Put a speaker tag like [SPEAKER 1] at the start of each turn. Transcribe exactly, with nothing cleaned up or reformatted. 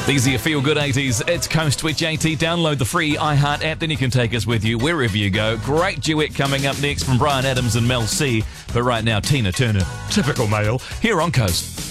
[SPEAKER 1] These are your feel-good eighties. It's Coast with J T. Download the free iHeart app, then you can take us with you wherever you go. Great duet coming up next from Brian Adams and Mel C. But right now, Tina Turner, typical male, here on Coast.